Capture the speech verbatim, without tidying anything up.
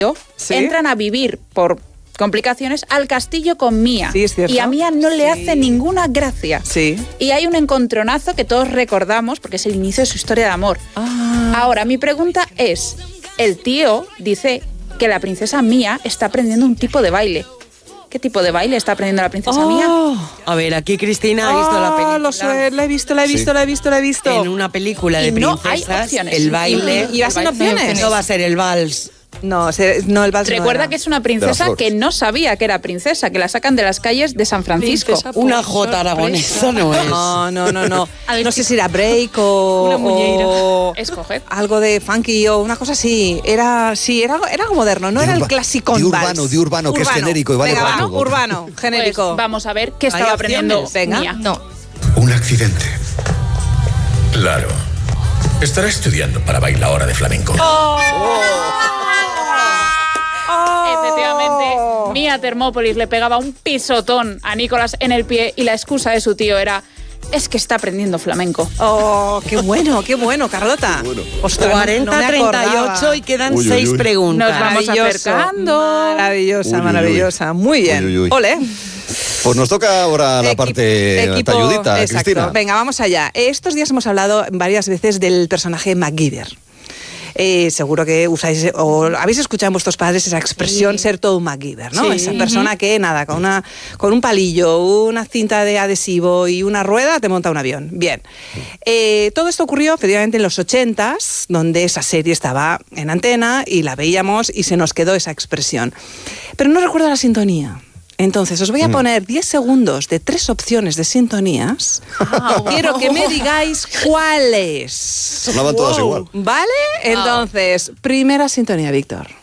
¿Sí? entran a vivir por complicaciones al castillo con Mía. Sí, es cierto. Y a Mía no le Sí. hace ninguna gracia. Sí. Y hay un encontronazo que todos recordamos porque es el inicio de su historia de amor. Ah. Ahora, mi pregunta es, el tío dice que la princesa Mía está aprendiendo un tipo de baile. ¿Qué tipo de baile está aprendiendo la princesa Mía? A ver, aquí Cristina ha visto la Ah, película. lo sé, la he visto, la he visto, Sí. la he visto, la he visto. En una película de Y no hay princesas, opciones. el baile... ¿Y vas sin opciones? No va a ser el vals. No, se- no, el vals no Recuerda era. que es una De princesa las que no sabía que era princesa, que la sacan de las calles de San Francisco. Princesa. Una Por jota aragonesa no es. No, no, no, no. Al- No sé si era break o... Una muñeira. o Escoger. algo de funky o una cosa así. Era, sí, era, era algo moderno, no De era el urba- clásico de urbano, de urbano, que es genérico y vale Venga, para va, todo. urbano, genérico. Pues vamos a ver qué estaba ¿Hay aprendiendo opciones? Venga. Mía. No. Un accidente. Claro. Estará estudiando para bailadora de flamenco. Efectivamente, Mía Termópolis le pegaba un pisotón a Nicolás en el pie y la excusa de su tío era es que está aprendiendo flamenco. Oh, qué bueno, qué bueno, Carlota. Qué bueno. Ostras, no- no cuarenta me a treinta y acordaba. ocho y quedan Uy, uy, seis uy. preguntas. Nos vamos Maravilloso, acercando. Maravillosa, Uy, uy, uy. maravillosa. Muy bien. Uy, uy, uy. Ole. Pues nos toca ahora la Equi- parte equipo- talludita, exacto. Cristina. Venga, vamos allá. Estos días hemos hablado varias veces del personaje MacGyver. Eh, seguro que usáis o habéis escuchado en vuestros padres esa expresión ser todo un MacGyver, ¿no? Sí. Esa persona que nada, con una con un palillo, una cinta de adhesivo y una rueda te monta un avión. Bien. Eh, todo esto ocurrió efectivamente en los ochentas, donde esa serie estaba en antena y la veíamos y se nos quedó esa expresión. Pero no recuerdo la sintonía. Entonces, os voy a poner diez segundos de tres opciones de sintonías. Quiero que me digáis cuáles. Sonaban todas igual. ¿Vale? Entonces, primera sintonía, Víctor.